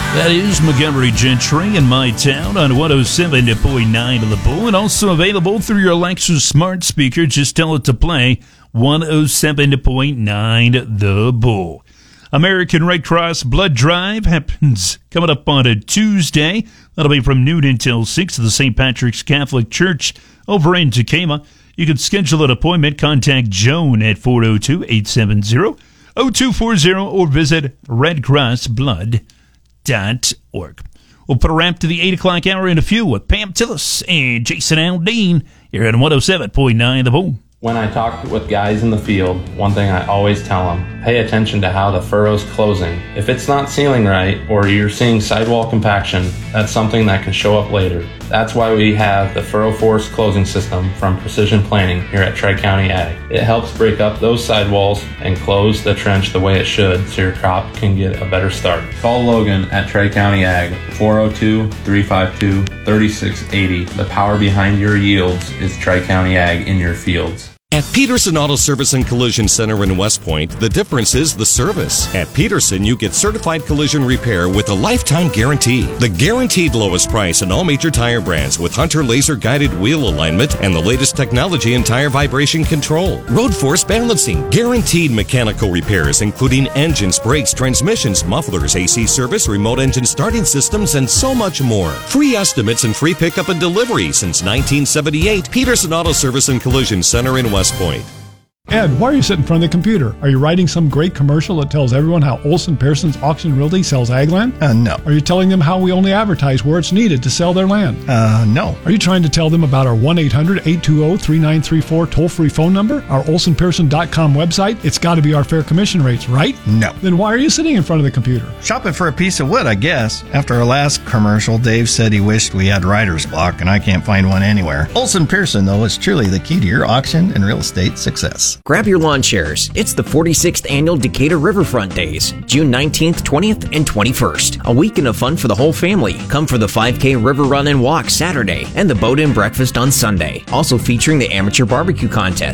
That is Montgomery Gentry in my town on 107.9 of the Bull, and also available through your Alexa smart speaker. Just tell it to play 107.9 the Bull. American Red Cross Blood Drive happens coming up on a Tuesday. That'll be from noon until 6 at the St. Patrick's Catholic Church over in Tacoma. You can schedule an appointment. Contact Joan at 402-870-0240 or visit redcrossblood.org. We'll put a wrap to the 8 o'clock hour in a few with Pam Tillis and Jason Aldean here at 107.9 The Bull. When I talk with guys in the field, one thing I always tell them, pay attention to how the furrow's closing. If it's not sealing right or you're seeing sidewall compaction, that's something that can show up later. That's why we have the Furrow Force closing system from Precision Planting here at Tri-County Ag. It helps break up those sidewalls and close the trench the way it should so your crop can get a better start. Call Logan at Tri-County Ag, 402-352-3680. The power behind your yields is Tri-County Ag in your fields. At Peterson Auto Service and Collision Center in West Point, the difference is the service. At Peterson, you get certified collision repair with a lifetime guarantee. The guaranteed lowest price in all major tire brands with Hunter laser-guided wheel alignment and the latest technology in tire vibration control. Road force balancing. Guaranteed mechanical repairs including engines, brakes, transmissions, mufflers, AC service, remote engine starting systems, and so much more. Free estimates and free pickup and delivery since 1978. Peterson Auto Service and Collision Center in West Point. Ed, why are you sitting in front of the computer? Are you writing some great commercial that tells everyone how Olson Pearson's Auction Realty sells ag land? No. Are you telling them how we only advertise where it's needed to sell their land? No. Are you trying to tell them about our 1-800-820-3934 toll-free phone number? Our OlsonPearson.com website? It's got to be our fair commission rates, right? No. Then why are you sitting in front of the computer? Shopping for a piece of wood, I guess. After our last commercial, Dave said he wished we had writer's block, and I can't find one anywhere. Olson Pearson, though, is truly the key to your auction and real estate success. Grab your lawn chairs. It's the 46th Annual Decatur Riverfront Days, June 19th, 20th, and 21st. A weekend of fun for the whole family. Come for the 5K River Run and Walk Saturday and the Boat and Breakfast on Sunday. Also featuring the Amateur Barbecue Contest.